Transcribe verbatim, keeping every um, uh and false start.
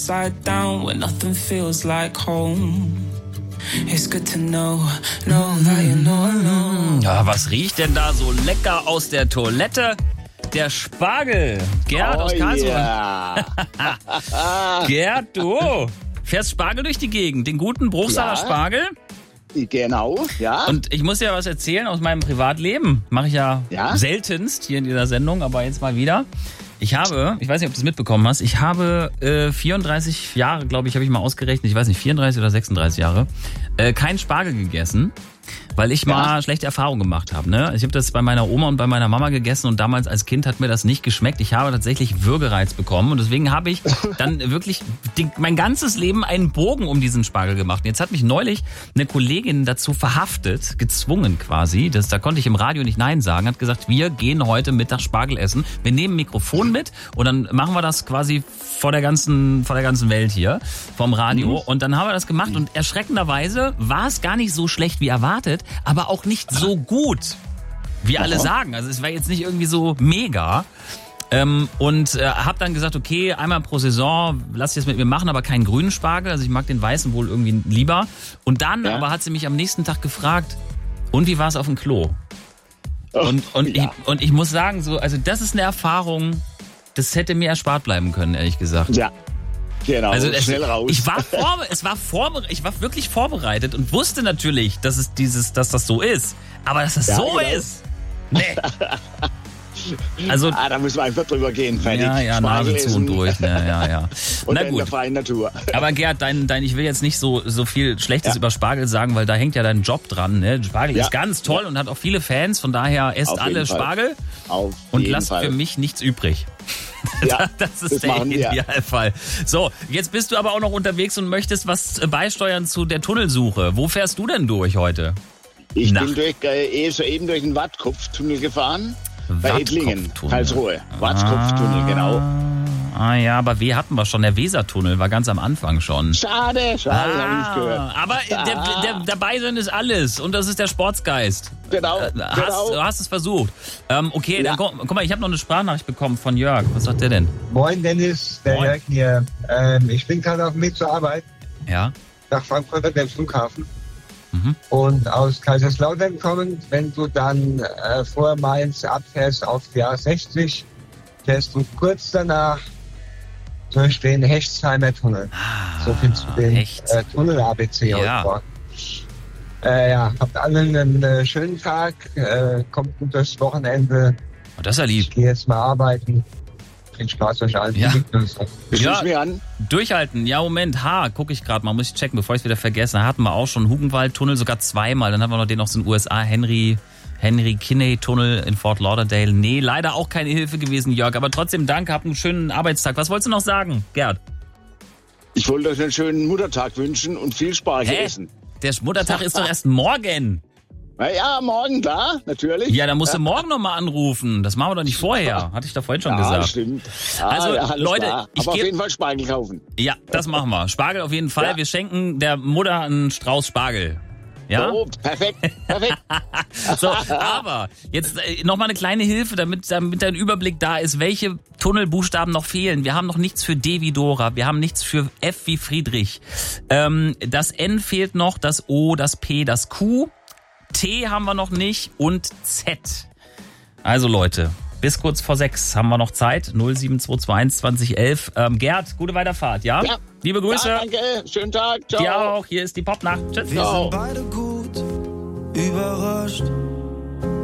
upside down when nothing feels like home. It's good to know, know that you know, know. Ja, was riecht denn da so lecker aus der Toilette? Der Spargel. Gerd oh aus Karlsruhe. Yeah. Gerd, du fährst Spargel durch die Gegend. Den guten Bruchsaler Ja. Spargel. Genau, ja. Und ich muss dir was erzählen aus meinem Privatleben. Mache ich ja, Ja? seltenst hier in dieser Sendung, aber jetzt mal wieder. Ich habe, ich weiß nicht, ob du es mitbekommen hast, ich habe äh, vierunddreißig Jahre, glaube ich, habe ich mal ausgerechnet, ich weiß nicht, vierunddreißig oder sechsunddreißig Jahre, äh, keinen Spargel gegessen, weil ich mal Ja. schlechte Erfahrungen gemacht habe. Ne? Ich habe das bei meiner Oma und bei meiner Mama gegessen und damals als Kind hat mir das nicht geschmeckt. Ich habe tatsächlich Würgereiz bekommen und deswegen habe ich dann wirklich den, mein ganzes Leben einen Bogen um diesen Spargel gemacht. Und jetzt hat mich neulich eine Kollegin dazu verhaftet, gezwungen quasi, das, da konnte ich im Radio nicht Nein sagen, hat gesagt, wir gehen heute Mittag Spargel essen. Wir nehmen ein Mikrofon mit und dann machen wir das quasi vor der ganzen, vor der ganzen Welt hier, vom Radio. Mhm. Und dann haben wir das gemacht und erschreckenderweise war es gar nicht so schlecht wie erwartet, aber auch nicht so gut, wie alle sagen. Also es war jetzt nicht irgendwie so mega. Ähm, und äh, habe dann gesagt, okay, einmal pro Saison lass ich das mit mir machen, aber keinen grünen Spargel. Also ich mag den weißen wohl irgendwie lieber. Und dann Ja. aber hat sie mich am nächsten Tag gefragt, und wie war es auf dem Klo? Und, und, ja. ich, und ich muss sagen, so, also das ist eine Erfahrung, das hätte mir erspart bleiben können, ehrlich gesagt. Ja, genau, Also es, schnell raus. ich war vor, es war vor, ich war wirklich vorbereitet und wusste natürlich, dass es dieses, dass das so ist. Aber dass das Ja, so genau. ist, nee. Also ah, da müssen wir einfach drüber gehen, fertig. ja, ja, Spargel Nase zu und essen. durch, ja, ja, ja. Und Na in der gut. freien Natur. Aber Gerd, dein, dein, ich will jetzt nicht so, so viel Schlechtes Ja. über Spargel sagen, weil da hängt ja dein Job dran. Ne? Spargel Ja. ist ganz toll Ja. und hat auch viele Fans. Von daher esst Auf jeden alle Fall. Spargel Auf und jeden lasst Fall. für mich nichts übrig. Ja, das ist das der machen wir. Idealfall. So, jetzt bist du aber auch noch unterwegs und möchtest was beisteuern zu der Tunnelsuche. Wo fährst du denn durch heute? Ich Nacht. bin durch, äh, eh soeben durch den Wattkopftunnel gefahren. Bei Ettlingen, Wattkopftunnel. Karlsruhe. Wattkopftunnel, ah, genau. Ah ja, aber W hatten wir schon. Der Wesertunnel war ganz am Anfang schon. Schade, schade, Ah, habe ich gehört. aber der, der, dabei sein ist alles und das ist der Sportsgeist. Genau, Äh, Hast, genau. Du hast es versucht. Ähm, okay, Ja. dann guck, guck mal, ich habe noch eine Sprachnachricht bekommen von Jörg. Was sagt der denn? Moin Dennis, der Moin. Jörg hier. Ähm, ich bin gerade auf dem Weg zur Arbeit Ja? nach Frankfurt an den Flughafen. Mhm. Und aus Kaiserslautern kommend, wenn du dann äh, vor Mainz abfährst auf die A sechzig, fährst du kurz danach durch den Hechtsheimer Tunnel. Ah, So viel zu dem Hechts- äh, Tunnel-A B C Ja. heute Morgen. Äh, ja, habt alle einen äh, schönen Tag, äh, kommt gut durchs Wochenende. Oh, das ist ja lieb. Ich gehe jetzt mal arbeiten. Viel Spaß euch allen. Ja. Das Ja. ja. mir an. Durchhalten. Ja, Moment. Ha, gucke ich gerade mal. Muss ich checken, bevor ich es wieder vergesse. Hatten wir auch schon Hugenwald-Tunnel, sogar zweimal. Dann haben wir noch den aus den U S A, Henry... Henry Kinney-Tunnel in Fort Lauderdale. Nee, leider auch keine Hilfe gewesen, Jörg. Aber trotzdem danke, habt einen schönen Arbeitstag. Was wolltest du noch sagen, Gerd? Ich wollte euch einen schönen Muttertag wünschen und viel Spargel Hä? essen. Der Muttertag ist doch erst morgen. Na ja, morgen, klar, natürlich. Ja, dann musst du morgen nochmal anrufen. Das machen wir doch nicht vorher. Hatte ich doch vorhin schon ja, gesagt. stimmt. Ja, Also, ja, alles Leute, klar. ich Aber auf geb- jeden Fall Spargel kaufen. Ja, das machen wir. Spargel auf jeden Fall. Ja. Wir schenken der Mutter einen Strauß Spargel. Ja? Oh, perfekt, perfekt. So, aber jetzt äh, nochmal eine kleine Hilfe, damit, damit ein Überblick da ist, welche Tunnelbuchstaben noch fehlen. Wir haben noch nichts für D wie Dora, wir haben nichts für F wie Friedrich. Ähm, das N fehlt noch, das O, das P, das Q, T haben wir noch nicht und Z. Also Leute, bis kurz vor sechs haben wir noch Zeit. null sieben zwei zwei eins zwanzig elf. Ähm, Gerd, gute Weiterfahrt, ja? Ja. Liebe Grüße. Ja, danke, schönen Tag, ciao. Dir auch. Hier ist die Popnacht. Tschüss. Wir sind beide gut überrascht.